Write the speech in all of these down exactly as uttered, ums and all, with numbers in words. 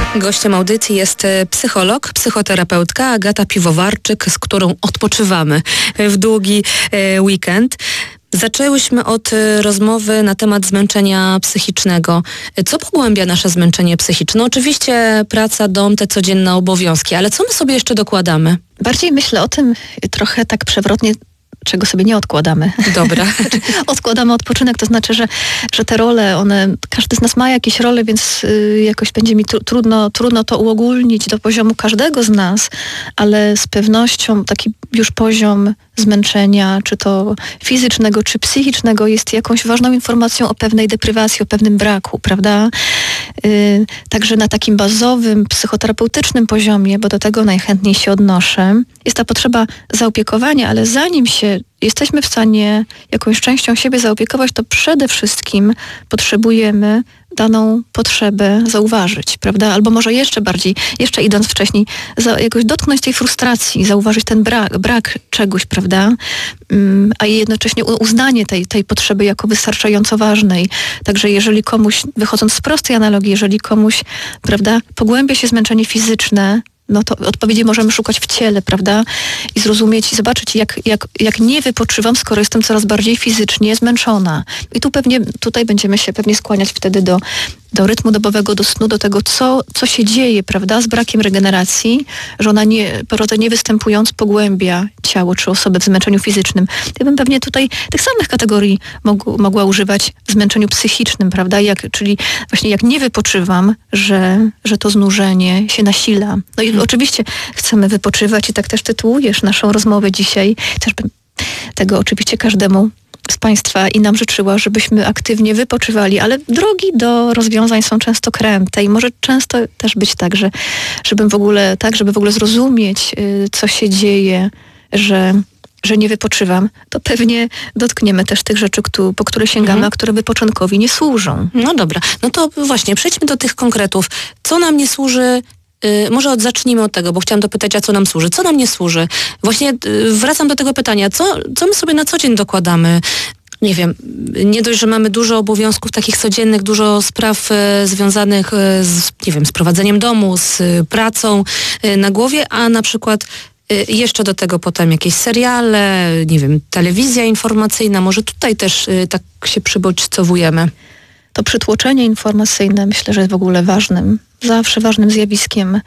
Gościem audycji jest psycholog, psychoterapeutka Agata Piwowarczyk, z którą odpoczywamy w długi weekend. Zaczęłyśmy od rozmowy na temat zmęczenia psychicznego. Co pogłębia nasze zmęczenie psychiczne? Oczywiście praca, dom, te codzienne obowiązki, ale co my sobie jeszcze dokładamy? Bardziej myślę o tym trochę tak przewrotnie, czego sobie nie odkładamy. Dobra. Odkładamy odpoczynek, to znaczy, że, że te role, one, każdy z nas ma jakieś role, więc y, jakoś będzie mi tru, trudno, trudno to uogólnić do poziomu każdego z nas, ale z pewnością taki już poziom zmęczenia, czy to fizycznego, czy psychicznego, jest jakąś ważną informacją o pewnej deprywacji, o pewnym braku, prawda? Yy, także na takim bazowym, psychoterapeutycznym poziomie, bo do tego najchętniej się odnoszę, jest ta potrzeba zaopiekowania, ale zanim się jesteśmy w stanie jakąś częścią siebie zaopiekować, to przede wszystkim potrzebujemy daną potrzebę zauważyć, prawda? Albo może jeszcze bardziej, jeszcze idąc wcześniej, za, jakoś dotknąć tej frustracji, zauważyć ten brak, brak czegoś, prawda? Um, a jednocześnie uznanie tej, tej potrzeby jako wystarczająco ważnej. Także jeżeli komuś, wychodząc z prostej analogii, jeżeli komuś, prawda, pogłębia się zmęczenie fizyczne, no to odpowiedzi możemy szukać w ciele, prawda? I zrozumieć i zobaczyć, jak, jak, jak nie wypoczywam, skoro jestem coraz bardziej fizycznie zmęczona. I tu pewnie, tutaj będziemy się pewnie skłaniać wtedy do, do rytmu dobowego, do snu, do tego, co, co się dzieje, prawda? Z brakiem regeneracji, że ona nie, po drodze nie występując pogłębia ciało czy osobę w zmęczeniu fizycznym. Ja bym pewnie tutaj tych samych kategorii mogu, mogła używać w zmęczeniu psychicznym, prawda? Jak, czyli właśnie jak nie wypoczywam, że, że to znużenie się nasila. No i oczywiście chcemy wypoczywać i tak też tytułujesz naszą rozmowę dzisiaj. Też bym tego oczywiście każdemu z Państwa i nam życzyła, żebyśmy aktywnie wypoczywali, ale drogi do rozwiązań są często kręte i może często też być tak, że żebym w ogóle, tak, żeby w ogóle zrozumieć, yy, co się dzieje, że że nie wypoczywam, to pewnie dotkniemy też tych rzeczy, kto, po które sięgamy, mhm. a które wypoczynkowi nie służą. No dobra, no to właśnie przejdźmy do tych konkretów. Co nam nie służy? Yy, może od, zacznijmy od tego, bo chciałam dopytać, a co nam służy? Co nam nie służy? Właśnie yy, wracam do tego pytania, co, co my sobie na co dzień dokładamy? Nie wiem, nie dość, że mamy dużo obowiązków takich codziennych, dużo spraw y, związanych y, z, nie wiem, z prowadzeniem domu, z y, pracą y, na głowie, a na przykład y, jeszcze do tego potem jakieś seriale, nie wiem, telewizja informacyjna, może tutaj też y, tak się przybodźcowujemy. To przytłoczenie informacyjne myślę, że jest w ogóle ważnym, zawsze ważnym zjawiskiem.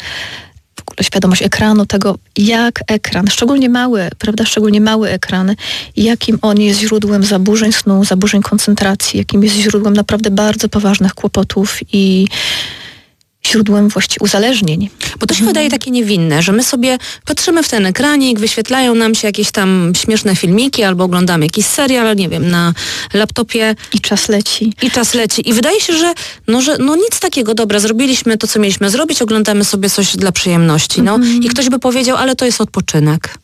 W ogóle świadomość ekranu, tego jak ekran, szczególnie mały, prawda, szczególnie mały ekran, jakim on jest źródłem zaburzeń snu, zaburzeń koncentracji, jakim jest źródłem naprawdę bardzo poważnych kłopotów i źródłem właściwie uzależnień. Bo to się mhm. wydaje takie niewinne, że my sobie patrzymy w ten ekranik, wyświetlają nam się jakieś tam śmieszne filmiki albo oglądamy jakiś serial, nie wiem, na laptopie. I czas leci. I czas leci. I wydaje się, że no, że no nic takiego, dobra, zrobiliśmy to, co mieliśmy zrobić, oglądamy sobie coś dla przyjemności. No. Mhm. I ktoś by powiedział, ale to jest odpoczynek.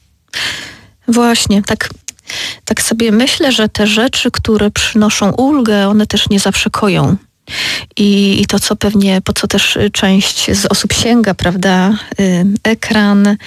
Właśnie, tak. Tak sobie myślę, że te rzeczy, które przynoszą ulgę, one też nie zawsze koją. I, I to, co pewnie, po co też część z osób sięga, prawda, y, ekran, y,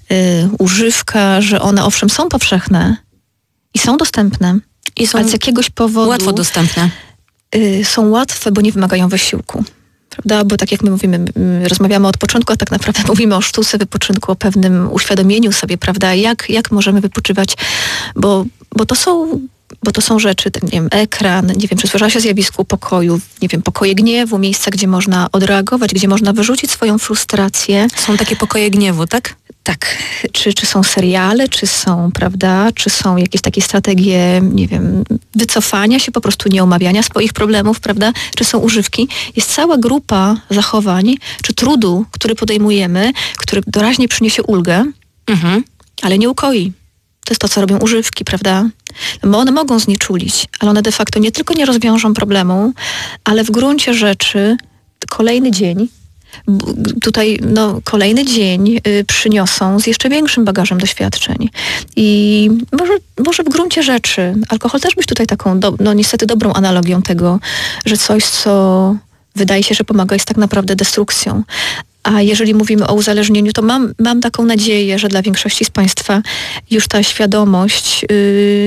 używka, że one owszem są powszechne i są dostępne, i są ale z jakiegoś powodu łatwo dostępne. Y, są łatwe, bo nie wymagają wysiłku. Prawda? Bo tak jak my mówimy, my rozmawiamy o odpoczynku, a tak naprawdę mówimy o sztuce wypoczynku, o pewnym uświadomieniu sobie, prawda, jak, jak możemy wypoczywać, bo, bo to są Bo to są rzeczy, nie wiem, ekran, nie wiem, przysłuża się zjawisku pokoju, nie wiem, pokoje gniewu, miejsca, gdzie można odreagować, gdzie można wyrzucić swoją frustrację. Są takie pokoje gniewu, tak? Tak. Czy, czy są seriale, czy są, prawda, czy są jakieś takie strategie, nie wiem, wycofania się, po prostu nieomawiania swoich problemów, prawda, czy są używki. Jest cała grupa zachowań, czy trudu, który podejmujemy, który doraźnie przyniesie ulgę, mhm. ale nie ukoi. To jest to, co robią używki, prawda? Bo one mogą znieczulić, ale one de facto nie tylko nie rozwiążą problemu, ale w gruncie rzeczy kolejny dzień, tutaj no, kolejny dzień y, przyniosą z jeszcze większym bagażem doświadczeń. I może, może w gruncie rzeczy alkohol też być tutaj taką, do, no niestety dobrą analogią tego, że coś, co wydaje się, że pomaga, jest tak naprawdę destrukcją. A jeżeli mówimy o uzależnieniu, to mam, mam taką nadzieję, że dla większości z Państwa już ta świadomość yy,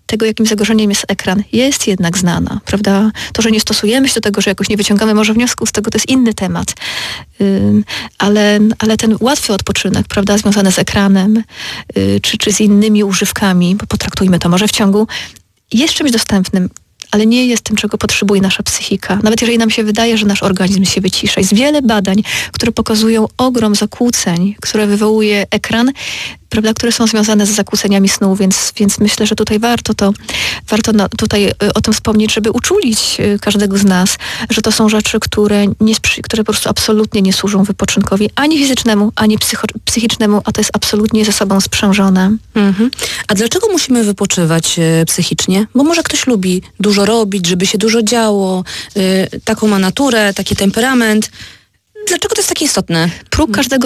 tego, jakim zagrożeniem jest ekran, jest jednak znana, prawda? To, że nie stosujemy się do tego, że jakoś nie wyciągamy może wniosków z tego, to jest inny temat. Ym, ale, ale ten łatwy odpoczynek, prawda, związany z ekranem, yy, czy, czy z innymi używkami, bo potraktujmy to może w ciągu, jest czymś dostępnym, ale nie jest tym, czego potrzebuje nasza psychika. Nawet jeżeli nam się wydaje, że nasz organizm się wycisza. Jest wiele badań, które pokazują ogrom zakłóceń, które wywołuje ekran, prawda, które są związane z zakłóceniami snu, więc, więc myślę, że tutaj warto to, warto na, tutaj y, o tym wspomnieć, żeby uczulić y, każdego z nas, że to są rzeczy, które, nie, sprzy- które po prostu absolutnie nie służą wypoczynkowi ani fizycznemu, ani psycho- psychicznemu, a to jest absolutnie ze sobą sprzężone. Mhm. A dlaczego musimy wypoczywać y, psychicznie? Bo może ktoś lubi dużo robić, żeby się dużo działo, y, taką ma naturę, taki temperament. Dlaczego to jest takie istotne? Próg każdego